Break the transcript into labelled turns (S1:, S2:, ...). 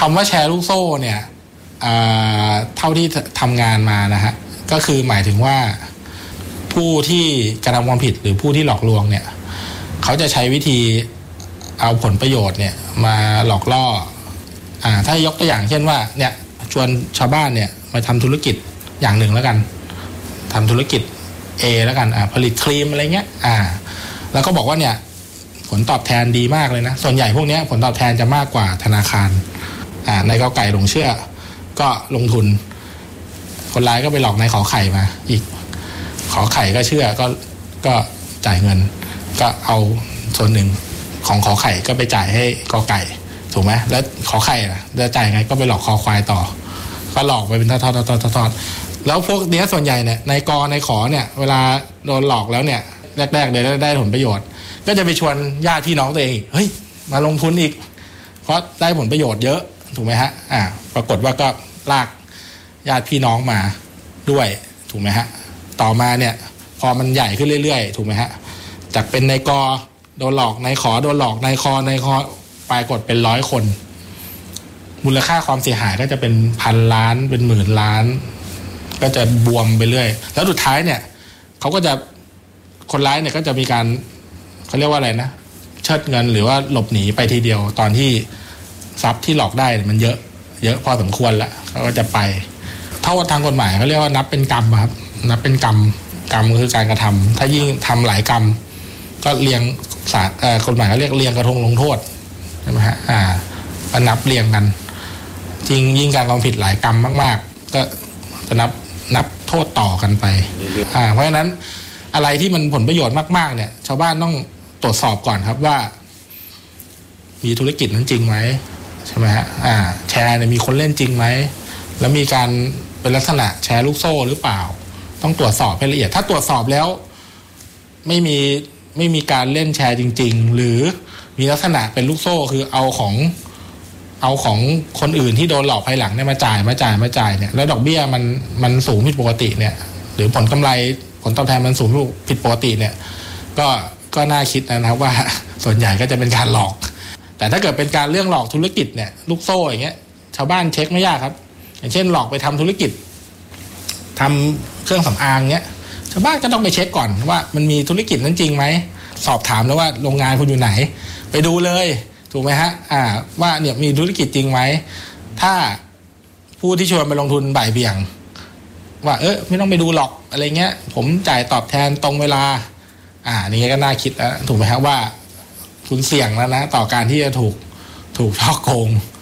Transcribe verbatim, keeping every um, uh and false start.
S1: คำว่าแชร์ลูกโซ่เนี่ยเท่าที่ทำงานมานะฮะก็คือหมายถึงว่าผู้ที่กระทำความผิดหรือผู้ที่หลอกลวงเนี่ยเขาจะใช้วิธีเอาผลประโยชน์เนี่ยมาหลอกล่ออ่าถ้ายกตัวอย่างเช่นว่าเนี่ยชวนชาวบ้านเนี่ยมาทำธุรกิจอย่างหนึ่งแล้วกันทำธุรกิจ A แล้วกันอ่าผลิตครีมอะไรเงี้ยอ่าแล้วก็บอกว่าเนี่ยผลตอบแทนดีมากเลยนะส่วนใหญ่พวกนี้ผลตอบแทนจะมากกว่าธนาคารอ่าในกอไก่หลงเชื่อก็ลงทุนคนร้ายก็ไปหลอกในขอไข่มาอีกขอไข่ก็เชื่อก็ก็จ่ายเงินก็เอาส่วนหนึ่งของขอไข่ก็ไปจ่ายให้กอไก่ถูกไหมแล้วขอไข่ล่ะจะจ่ายไงก็ไปหลอกคอควายต่อก็หลอกไปเป็นทอดๆๆๆๆแล้วพวกเนี้ยส่วนใหญ่เนี่ยในกอในขอเนี่ยเวลาโดนหลอกแล้วเนี่ยแรกๆเดี๋ยวได้ผลประโยชน์ก็จะไปชวนญาติพี่น้องตัวเองเฮ้ยมาลงทุนอีกเพราะได้ผลประโยชน์เยอะถูกไหมฮะอ่าปรากฏว่าก็ลากญาติพี่น้องมาด้วยถูกไหมฮะต่อมาเนี่ยพอมันใหญ่ขึ้นเรื่อยๆถูกไหมฮะจากเป็นในกอโดนหลอกในขอโดนหลอกในคอในคอปลายกดเป็นร้อยคนมูลค่าความเสียหายก็จะเป็นพันล้านเป็นหมื่นล้านก็จะบวมไปเรื่อยแล้วสุดท้ายเนี่ยเขาก็จะคนร้ายเนี่ยก็จะมีการเขาเรียกว่าอะไรนะเชิดเงินหรือว่าหลบหนีไปทีเดียวตอนที่ทรัพย์ที่หลอกได้มันเยอะเยอะพอสมควรแล้วเขาก็จะไปเท่าทางกฎหมายเขาเรียกว่านับเป็นกรรมครับนับเป็นกรรมกรรมคือการกระทำถ้ายิ่งทำหลายกรรมก็เรียงศาลกฎหมายเขาเรียกเรียงกระทงลงโทษใช่ไหมฮะอ่าก็นับเรียงกันจริงยิ่งการกระทำผิดหลายกรรมมากๆก็จะนับนับโทษต่อกันไปอ่าเพราะฉะนั้นอะไรที่มันผลประโยชน์มากๆเนี่ยชาวบ้านต้องตรวจสอบก่อนครับว่ามีธุรกิจนั้นจริงไหมใช่ไหมฮะอ่าแชร์เนี่ยมีคนเล่นจริงไหมแล้วมีการเป็นลักษณะแชร์ลูกโซ่หรือเปล่าต้องตรวจสอบให้ละเอียดถ้าตรวจสอบแล้วไม่มีไม่มีการเล่นแชร์จริงๆหรือมีลักษณะเป็นลูกโซ่คือเอาของเอาของคนอื่นที่โดนหลอกภายหลังเนี่ยมาจ่ายมาจ่ายมาจ่ายเนี่ยแล้วดอกเบี้ยมันมันสูงผิดปกติเนี่ยหรือผลกำไรผลตอบแทนมันสูงผิดปกติเนี่ยก็ก็น่าคิดนะครับว่าส่วนใหญ่ก็จะเป็นการหลอกแต่ถ้าเกิดเป็นการเรื่องหลอกธุรกิจเนี่ยลูกโซ่อย่างเงี้ยชาวบ้านเช็คไม่ยากครับอย่างเช่นหลอกไปทำธุรกิจทำเครื่องสำอางเงี้ยชาวบ้านก็ต้องไปเช็คก่อนว่ามันมีธุรกิจนั้นจริงไหมสอบถามแล้วว่าโรงงานคุณอยู่ไหนไปดูเลยถูกไหมฮะอ่าว่าเนี่ยมีธุรกิจจริงไหมถ้าผู้ที่ชวนไปลงทุนบ่ายเบี่ยงว่าเออไม่ต้องไปดูหรอกอะไรเงี้ยผมจ่ายตอบแทนตรงเวลาอ่านี่ก็น่าคิดแล้วถูกไหมครับว่าคุณเสี่ยงแล้วนะต่อการที่จะถูกถูกช่อโกง